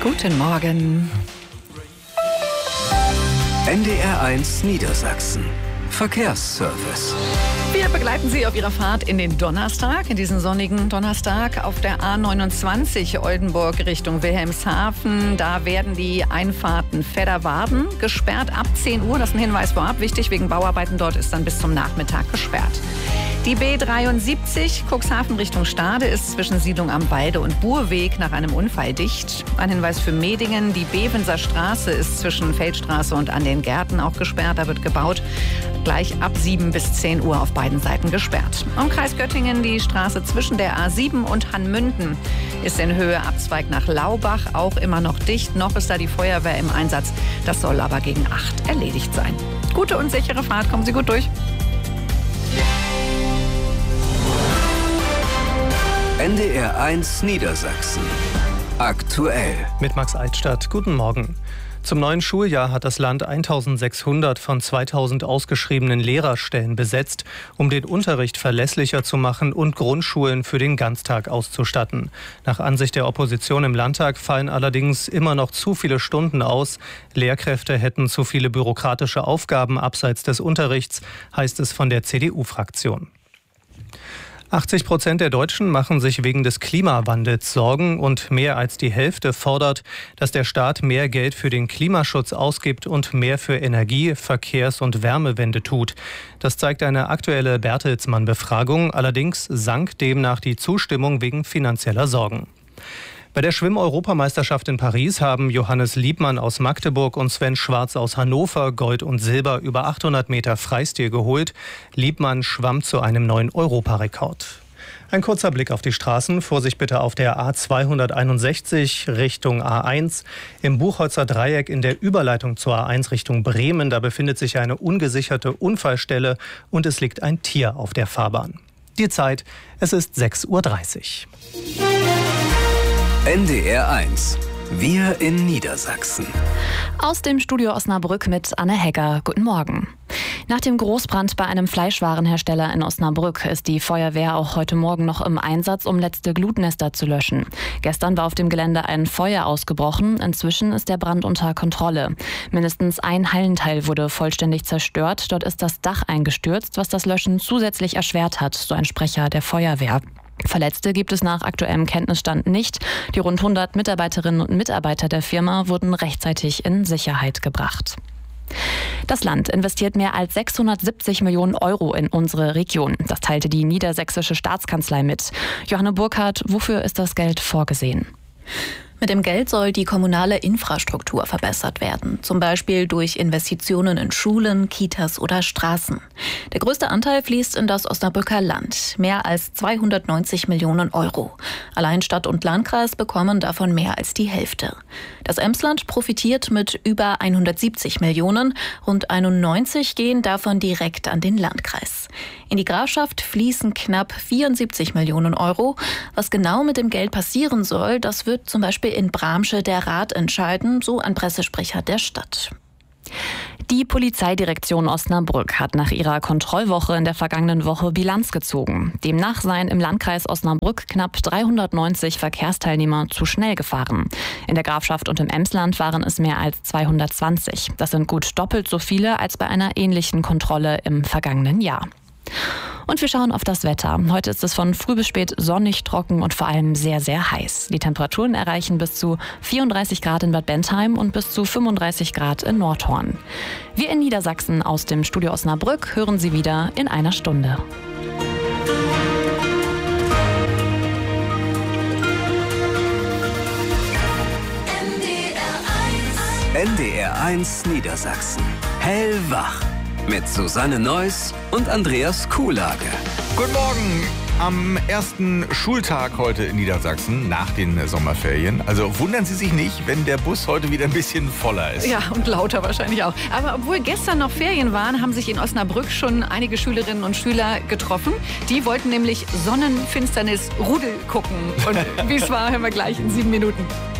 Guten Morgen. NDR1 Niedersachsen. Verkehrsservice. Wir begleiten Sie auf Ihrer Fahrt in den Donnerstag, in diesen sonnigen Donnerstag auf der A29 Oldenburg Richtung Wilhelmshaven. Da werden die Einfahrten Vedderwarden gesperrt ab 10 Uhr. Das ist ein Hinweis vorab. Wichtig, wegen Bauarbeiten dort ist dann bis zum Nachmittag gesperrt. Die B73 Cuxhaven Richtung Stade ist zwischen Siedlung am Walde und Burweg nach einem Unfall dicht. Ein Hinweis für Medingen. Die Bevenser Straße ist zwischen Feldstraße und an den Gärten auch gesperrt. Da wird gebaut. Gleich ab 7 bis 10 Uhr auf beiden Seiten gesperrt. Umkreis Göttingen, die Straße zwischen der A7 und Hannmünden ist in Höhe Abzweig nach Laubach auch immer noch dicht. Noch ist da die Feuerwehr im Einsatz. Das soll aber gegen 8 erledigt sein. Gute und sichere Fahrt. Kommen Sie gut durch. NDR1 Niedersachsen. Aktuell. Mit Max Eichstadt. Guten Morgen. Zum neuen Schuljahr hat das Land 1600 von 2000 ausgeschriebenen Lehrerstellen besetzt, um den Unterricht verlässlicher zu machen und Grundschulen für den Ganztag auszustatten. Nach Ansicht der Opposition im Landtag fallen allerdings immer noch zu viele Stunden aus. Lehrkräfte hätten zu viele bürokratische Aufgaben abseits des Unterrichts, heißt es von der CDU-Fraktion. 80% der Deutschen machen sich wegen des Klimawandels Sorgen und mehr als die Hälfte fordert, dass der Staat mehr Geld für den Klimaschutz ausgibt und mehr für Energie-, Verkehrs- und Wärmewende tut. Das zeigt eine aktuelle Bertelsmann-Befragung. Allerdings sank demnach die Zustimmung wegen finanzieller Sorgen. Bei der Schwimm-Europameisterschaft in Paris haben Johannes Liebmann aus Magdeburg und Sven Schwarz aus Hannover Gold und Silber über 800 Meter Freistil geholt. Liebmann schwamm zu einem neuen Europarekord. Ein kurzer Blick auf die Straßen. Vorsicht bitte auf der A261 Richtung A1. Im Buchholzer Dreieck in der Überleitung zur A1 Richtung Bremen. Da befindet sich eine ungesicherte Unfallstelle und es liegt ein Tier auf der Fahrbahn. Die Zeit, es ist 6:30 Uhr. NDR1. Wir in Niedersachsen. Aus dem Studio Osnabrück mit Anne Hegger. Guten Morgen. Nach dem Großbrand bei einem Fleischwarenhersteller in Osnabrück ist die Feuerwehr auch heute Morgen noch im Einsatz, um letzte Glutnester zu löschen. Gestern war auf dem Gelände ein Feuer ausgebrochen. Inzwischen ist der Brand unter Kontrolle. Mindestens ein Hallenteil wurde vollständig zerstört. Dort ist das Dach eingestürzt, was das Löschen zusätzlich erschwert hat, so ein Sprecher der Feuerwehr. Verletzte gibt es nach aktuellem Kenntnisstand nicht. Die rund 100 Mitarbeiterinnen und Mitarbeiter der Firma wurden rechtzeitig in Sicherheit gebracht. Das Land investiert mehr als 670 Millionen Euro in unsere Region. Das teilte die Niedersächsische Staatskanzlei mit. Johanne Burkhardt, wofür ist das Geld vorgesehen? Mit dem Geld soll die kommunale Infrastruktur verbessert werden, zum Beispiel durch Investitionen in Schulen, Kitas oder Straßen. Der größte Anteil fließt in das Osnabrücker Land, mehr als 290 Millionen Euro. Allein Stadt und Landkreis bekommen davon mehr als die Hälfte. Das Emsland profitiert mit über 170 Millionen, rund 91 gehen davon direkt an den Landkreis. In die Grafschaft fließen knapp 74 Millionen Euro. Was genau mit dem Geld passieren soll, das wird zum Beispiel in Bramsche der Rat entscheiden, so ein Pressesprecher der Stadt. Die Polizeidirektion Osnabrück hat nach ihrer Kontrollwoche in der vergangenen Woche Bilanz gezogen. Demnach seien im Landkreis Osnabrück knapp 390 Verkehrsteilnehmer zu schnell gefahren. In der Grafschaft und im Emsland waren es mehr als 220. Das sind gut doppelt so viele als bei einer ähnlichen Kontrolle im vergangenen Jahr. Und wir schauen auf das Wetter. Heute ist es von früh bis spät sonnig, trocken und vor allem sehr, sehr heiß. Die Temperaturen erreichen bis zu 34 Grad in Bad Bentheim und bis zu 35 Grad in Nordhorn. Wir in Niedersachsen aus dem Studio Osnabrück hören Sie wieder in einer Stunde. NDR1 Niedersachsen. Hellwach. Mit Susanne Neuss und Andreas Kuhlage. Guten Morgen am ersten Schultag heute in Niedersachsen nach den Sommerferien. Also wundern Sie sich nicht, wenn der Bus heute wieder ein bisschen voller ist. Ja, und lauter wahrscheinlich auch. Aber obwohl gestern noch Ferien waren, haben sich in Osnabrück schon einige Schülerinnen und Schüler getroffen. Die wollten nämlich Sonnenfinsternis Rudel gucken. Und wie es war, hören wir gleich in 7 Minuten.